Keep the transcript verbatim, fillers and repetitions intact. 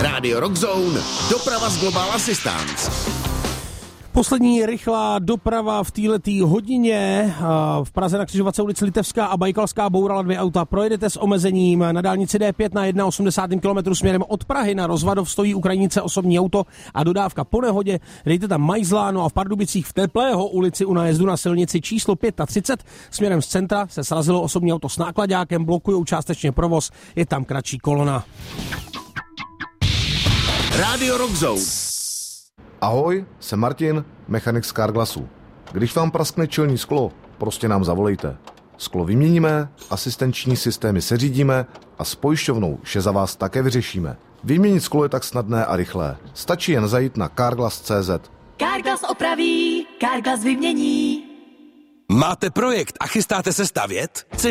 Rádio Rock Zone, doprava z Global Assistance. Poslední rychlá doprava v této hodině. V Praze na křižovatce ulici Litevská a Bajkalská bourala dvě auta. Projedete s omezením. Na dálnici D pět na osmdesát kilometrů směrem od Prahy na Rozvadov stojí u krajnice osobní auto a dodávka po nehodě. Dejte tam Majzláno a v Pardubicích v Teplého ulici u nájezdu na silnici číslo třicet pět směrem z centra se srazilo osobní auto s nákladákem, blokujou částečně provoz, je tam kratší kolona. Rádio Rock Zone. Ahoj, jsem Martin, mechanik z Carglassu. Když vám praskne čelní sklo, prostě nám zavolejte. Sklo vyměníme, asistenční systémy seřídíme a s pojišťovnou vše za vás také vyřešíme. Vyměnit sklo je tak snadné a rychlé. Stačí jen zajít na carglass tečka cé zet. Carglass opraví, Carglass vymění. Máte projekt a chystáte se stavět?